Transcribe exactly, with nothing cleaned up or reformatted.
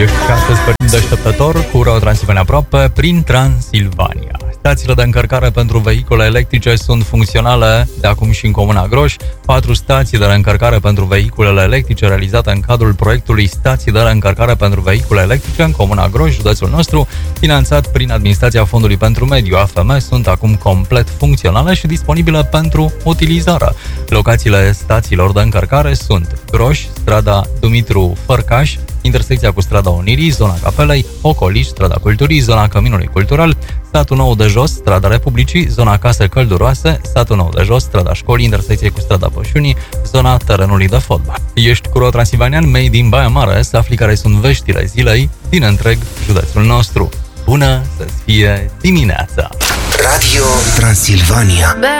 Ești și astăzi pe deșteptător cu Ro Transilvania aproape prin Transilvania. Stațiile de încărcare pentru vehicule electrice sunt funcționale de acum și în Comuna Groș. Patru stații de reîncărcare pentru vehiculele electrice realizate în cadrul proiectului Stații de reîncărcare pentru vehicule electrice în Comuna Groș, județul nostru, finanțat prin Administrația Fondului pentru Mediu, A F M, sunt acum complet funcționale și disponibile pentru utilizare. Locațiile stațiilor de încărcare sunt Groș, strada Dumitru Fărcaș, intersecția cu strada Unirii, zona Capelei, Ocoliș, strada Culturii, zona Căminului Cultural, Satul Nou de Jos, strada Republicii, zona Case Călduroase, Satul Nou de Jos, strada Școlii, intersecție cu strada Pășunii, zona terenului de fotbal. Ești cu Ro Transilvanian, made in Baia Mare, să afli care sunt veștile zilei din întreg județul nostru. Bună să fie dimineața! Radio Transilvania.